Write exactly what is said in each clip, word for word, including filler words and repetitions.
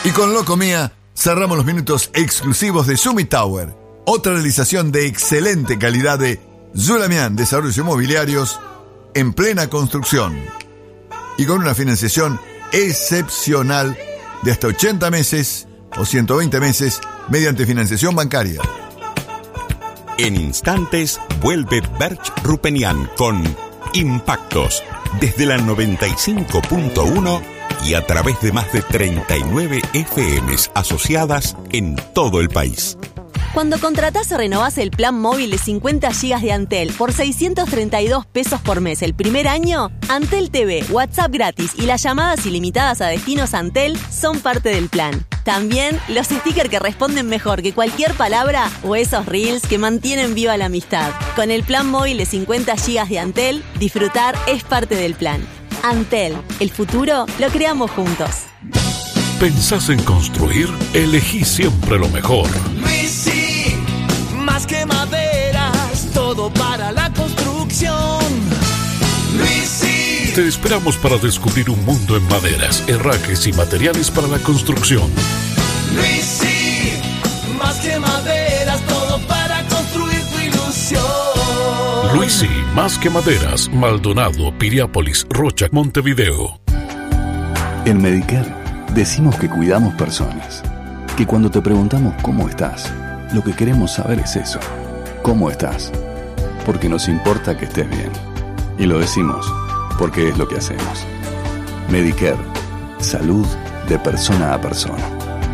Y con Locomía cerramos los minutos exclusivos de Summit Tower, otra realización de excelente calidad de Zulamian Desarrollos Inmobiliarios en plena construcción y con una financiación excepcional de hasta ochenta meses o ciento veinte meses mediante financiación bancaria. En instantes vuelve Berch Rupenian con Impactos desde la noventa y cinco punto uno y a través de más de treinta y nueve F Ms asociadas en todo el país. Cuando contratás o renovás el plan móvil de cincuenta gigas de Antel por seiscientos treinta y dos pesos por mes el primer año, Antel T V, WhatsApp gratis y las llamadas ilimitadas a destinos Antel son parte del plan. También los stickers que responden mejor que cualquier palabra o esos reels que mantienen viva la amistad. Con el plan móvil de cincuenta gigas de Antel, disfrutar es parte del plan. Antel, el futuro lo creamos juntos. ¿Pensás en construir? Elegí siempre lo mejor. Luisi, más que maderas, todo para la construcción. Luisi. Te esperamos para descubrir un mundo en maderas, herrajes y materiales para la construcción. Luisi, más que maderas, todo para construir tu ilusión. Luisi, más que maderas, Maldonado, Piriápolis, Rocha, Montevideo. En Medicare decimos que cuidamos personas, que cuando te preguntamos cómo estás, lo que queremos saber es eso, ¿cómo estás? Porque nos importa que estés bien. Y lo decimos porque es lo que hacemos. Medicare, salud de persona a persona.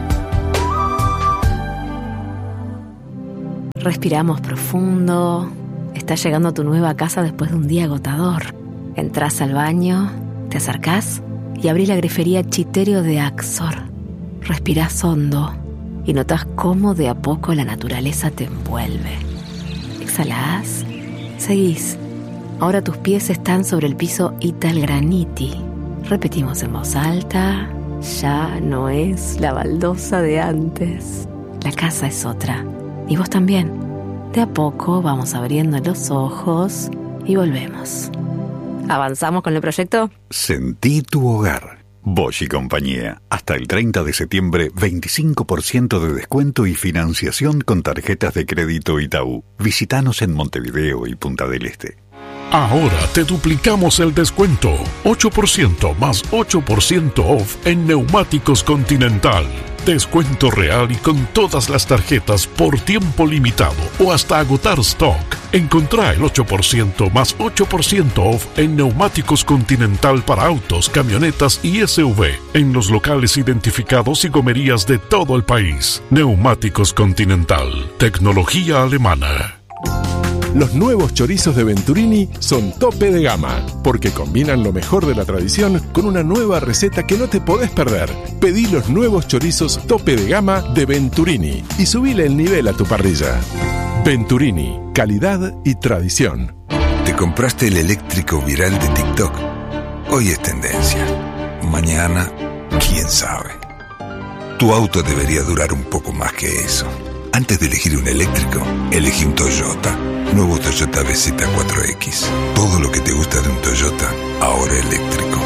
Respiramos profundo. Estás llegando a tu nueva casa después de un día agotador. Entrás al baño, te acercás y abrís la grifería Chiterio de Axor. Respirás hondo y notás cómo de a poco la naturaleza te envuelve. Exhalás, seguís. Ahora tus pies están sobre el piso Italgraniti. Repetimos en voz alta, ya no es la baldosa de antes. La casa es otra, y vos también. De a poco vamos abriendo los ojos y volvemos. ¿Avanzamos con el proyecto? Sentí tu hogar. Bosch y compañía. Hasta el treinta de septiembre, veinticinco por ciento de descuento y financiación con tarjetas de crédito Itaú. Visítanos en Montevideo y Punta del Este. Ahora te duplicamos el descuento. ocho por ciento más ocho por ciento off en Neumáticos Continental. Descuento real y con todas las tarjetas por tiempo limitado o hasta agotar stock. Encontrá el ocho por ciento más ocho por ciento off en Neumáticos Continental para autos, camionetas y S U V en los locales identificados y gomerías de todo el país. Neumáticos Continental. Tecnología alemana. Los nuevos chorizos de Venturini son tope de gama, porque combinan lo mejor de la tradición con una nueva receta que no te podés perder. Pedí los nuevos chorizos tope de gama de Venturini y subile el nivel a tu parrilla. Venturini, calidad y tradición. ¿Te compraste el eléctrico viral de TikTok? Hoy es tendencia. Mañana, quién sabe. Tu auto debería durar un poco más que eso. Antes de elegir un eléctrico, elegí un Toyota. Nuevo Toyota B Z cuatro X. Todo lo que te gusta de un Toyota, ahora eléctrico.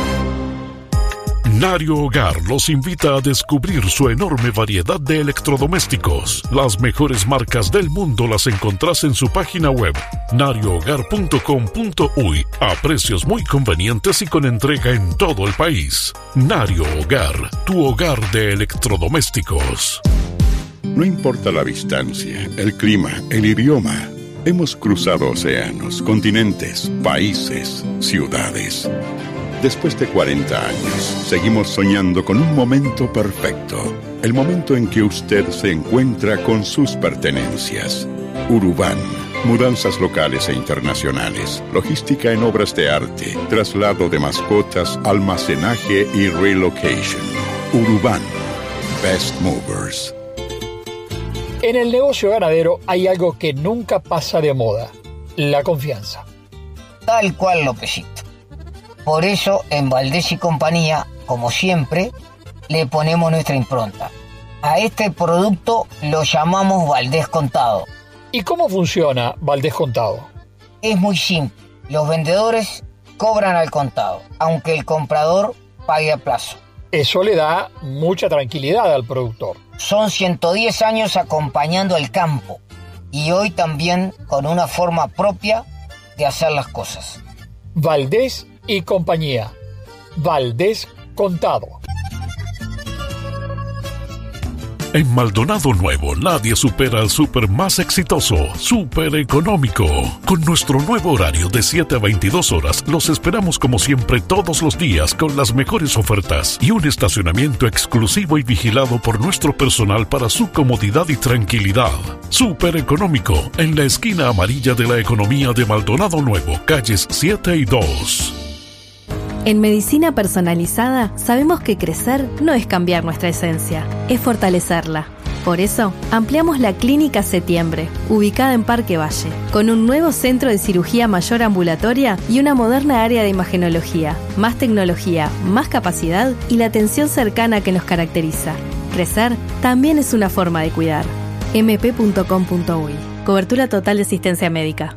Nario Hogar los invita a descubrir su enorme variedad de electrodomésticos. Las mejores marcas del mundo las encontrás en su página web nario hogar punto com punto uy a precios muy convenientes y con entrega en todo el país. Nario Hogar, tu hogar de electrodomésticos. No importa la distancia, el clima, el idioma. Hemos cruzado océanos, continentes, países, ciudades. Después de cuarenta años, seguimos soñando con un momento perfecto. El momento en que usted se encuentra con sus pertenencias. Urubán. Mudanzas locales e internacionales. Logística en obras de arte. Traslado de mascotas, almacenaje y relocation. Urubán. Best Movers. En el negocio ganadero hay algo que nunca pasa de moda: la confianza. Tal cual, Lópezito. Por eso, en Valdés y Compañía, como siempre, le ponemos nuestra impronta. A este producto lo llamamos Valdés Contado. ¿Y cómo funciona Valdés Contado? Es muy simple. Los vendedores cobran al contado, aunque el comprador pague a plazo. Eso le da mucha tranquilidad al productor. Son ciento diez años acompañando el campo y hoy también con una forma propia de hacer las cosas. Valdés y compañía. Valdés Contado. En Maldonado Nuevo nadie supera al súper más exitoso, Súper Económico. Con nuestro nuevo horario de siete a veintidós horas, los esperamos como siempre todos los días con las mejores ofertas y un estacionamiento exclusivo y vigilado por nuestro personal para su comodidad y tranquilidad. Súper Económico, en la esquina amarilla de la economía de Maldonado Nuevo, calles siete y dos. En Medicina Personalizada sabemos que crecer no es cambiar nuestra esencia, es fortalecerla. Por eso, ampliamos la Clínica Septiembre, ubicada en Parque Valle, con un nuevo centro de cirugía mayor ambulatoria y una moderna área de imagenología, más tecnología, más capacidad y la atención cercana que nos caracteriza. Crecer también es una forma de cuidar. eme pe punto com punto uy. Cobertura total de asistencia médica.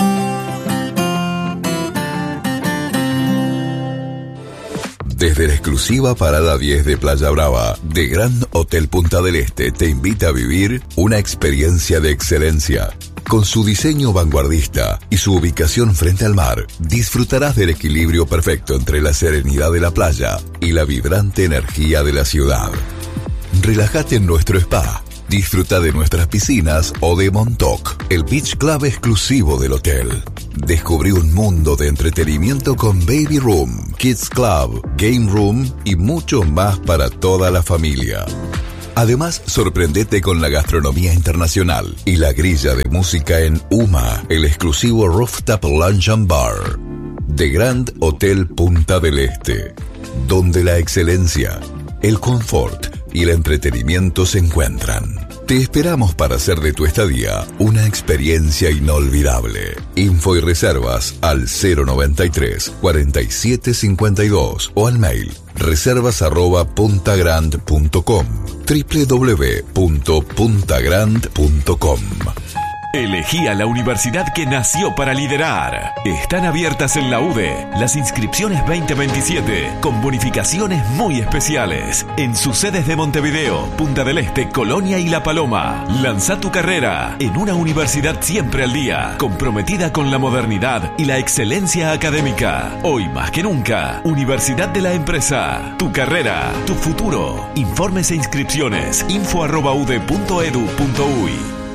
Desde la exclusiva Parada diez de Playa Brava, de Grand Hotel Punta del Este te invita a vivir una experiencia de excelencia. Con su diseño vanguardista y su ubicación frente al mar, disfrutarás del equilibrio perfecto entre la serenidad de la playa y la vibrante energía de la ciudad. Relájate en nuestro spa. Disfruta de nuestras piscinas o de Montauk, el beach club exclusivo del hotel. Descubrí un mundo de entretenimiento con Baby Room, Kids Club, Game Room y mucho más para toda la familia. Además, sorprendete con la gastronomía internacional y la grilla de música en UMA, el exclusivo Rooftop Lunch and Bar. The Grand Hotel Punta del Este, donde la excelencia, el confort y el entretenimiento se encuentran. Te esperamos para hacer de tu estadía una experiencia inolvidable. Info y reservas al cero noventa y tres, cuarenta y siete cincuenta y dos o al mail reservas arroba puntagrand punto com, doble u doble u doble u punto puntagrand punto com. Elegí a la universidad que nació para liderar. Están abiertas en la U D E las inscripciones veinte veintisiete con bonificaciones muy especiales en sus sedes de Montevideo, Punta del Este, Colonia y La Paloma. Lanza tu carrera en una universidad siempre al día, comprometida con la modernidad y la excelencia académica. Hoy más que nunca, Universidad de la Empresa. Tu carrera, tu futuro. Informes e inscripciones info arroba u d e punto edu punto uy.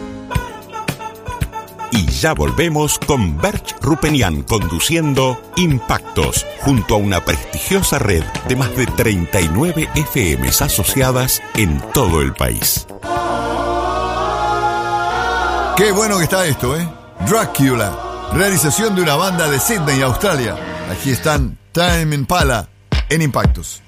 Y ya volvemos con Berch Rupenian conduciendo Impactos, junto a una prestigiosa red de más de treinta y nueve F Ms asociadas en todo el país. Qué bueno que está esto, ¿eh? Dracula, realización de una banda de Sydney, Australia. Aquí están Tame Impala en Impactos.